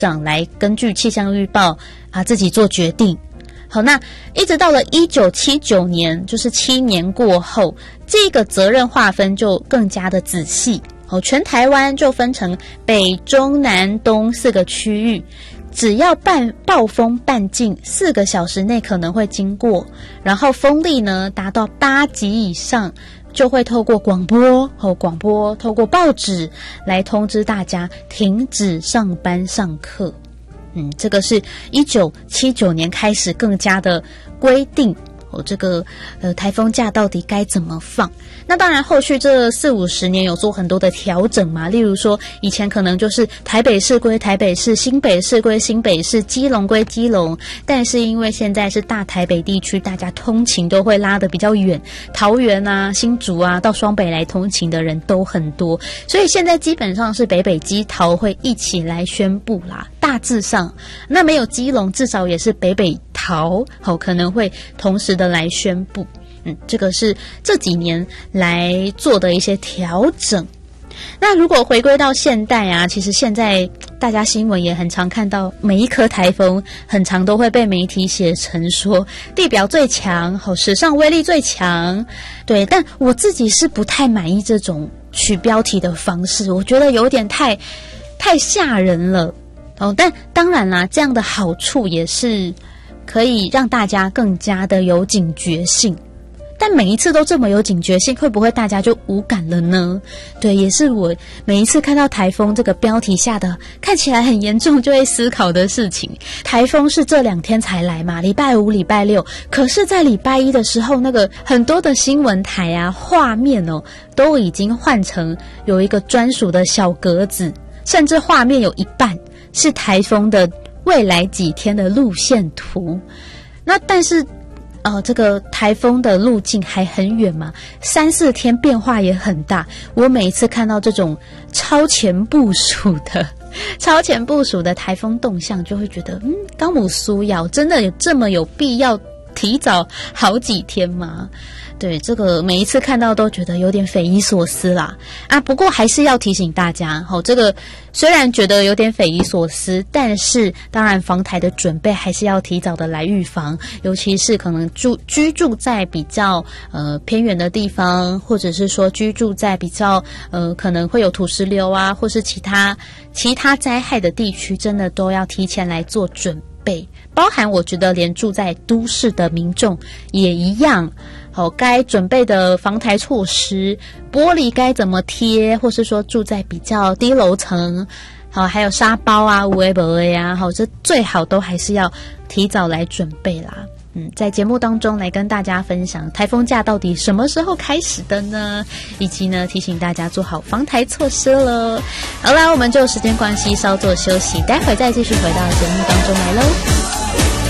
长来根据气象预报自己做决定。好，那一直到了1979年，就是7年过后，这个责任划分就更加的仔细。全台湾就分成北、中、南、东4个区域，只要暴风半径4个小时内可能会经过，然后风力呢达到8级以上，就会透过广播透过报纸来通知大家停止上班上课。这个是1979年开始更加的规定这个台风假到底该怎么放。那当然后续这40-50年有做很多的调整嘛，例如说以前可能就是台北市归台北市，新北市归新北市，基隆归基隆，但是因为现在是大台北地区，大家通勤都会拉得比较远，桃园新竹到双北来通勤的人都很多，所以现在基本上是北基桃会一起来宣布啦，大致上那没有基隆至少也是北桃可能会同时的来宣布。这个是这几年来做的一些调整。那如果回归到现代其实现在大家新闻也很常看到，每一颗台风很常都会被媒体写成说地表最强，史上威力最强。对，但我自己是不太满意这种取标题的方式，我觉得有点太吓人了。但当然啦，这样的好处也是可以让大家更加的有警觉性。但每一次都这么有警觉性，会不会大家就无感了呢？对，也是我每一次看到台风这个标题下的看起来很严重就会思考的事情。台风是这2天才来嘛，礼拜5、礼拜6，可是在礼拜1的时候，那个很多的新闻台画面都已经换成有一个专属的小格子，甚至画面有一半是台风的未来几天的路线图。那但是这个台风的路径还很远嘛，3-4天变化也很大。我每一次看到这种超前部署的台风动向，就会觉得高姆苏要真的有这么有必要提早好几天吗？对，这个每一次看到都觉得有点匪夷所思啦。不过还是要提醒大家这个虽然觉得有点匪夷所思，但是当然防台的准备还是要提早的来预防，尤其是可能居住在比较偏远的地方，或者是说居住在比较可能会有土石流或是其他灾害的地区，真的都要提前来做准备。包含我觉得连住在都市的民众也一样，该准备的防台措施，玻璃该怎么贴，或是说住在比较低楼层，还有沙包有的没的这最好都还是要提早来准备啦。在节目当中来跟大家分享台风假到底什么时候开始的呢，以及呢提醒大家做好防台措施了。好啦，我们就时间关系稍作休息，待会再继续回到节目当中来咯。